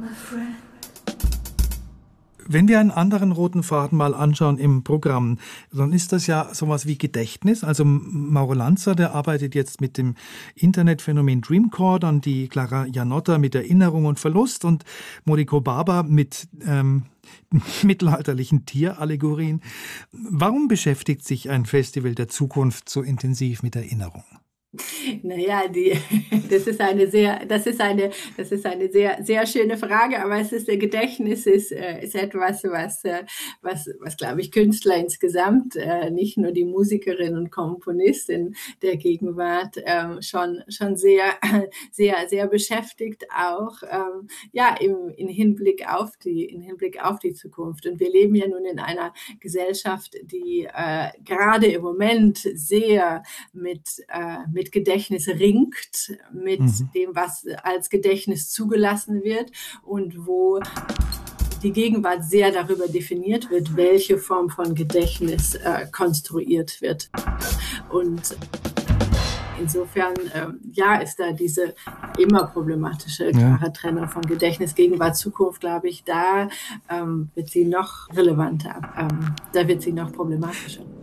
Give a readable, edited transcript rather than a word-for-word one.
Wenn wir einen anderen roten Faden mal anschauen im Programm, dann ist das ja sowas wie Gedächtnis. Also Mauro Lanza, der arbeitet jetzt mit dem Internetphänomen Dreamcore, dann die Clara Janotta mit Erinnerung und Verlust und Moriko Baba mit mittelalterlichen Tierallegorien. Warum beschäftigt sich ein Festival der Zukunft so intensiv mit Erinnerung? Naja, das ist eine sehr, sehr schöne Frage, aber Gedächtnis ist etwas, was glaube ich, Künstler insgesamt, nicht nur die Musikerin und Komponistin der Gegenwart, schon sehr, sehr, sehr beschäftigt, auch, im Hinblick auf die Zukunft. Und wir leben ja nun in einer Gesellschaft, die gerade im Moment sehr mit Gedächtnis ringt, mit dem, was als Gedächtnis zugelassen wird und wo die Gegenwart sehr darüber definiert wird, welche Form von Gedächtnis konstruiert wird. Und insofern, ist da diese immer problematische, klare Trennung von Gedächtnis, Gegenwart, Zukunft, glaube ich, da wird sie noch relevanter, da wird sie noch problematischer.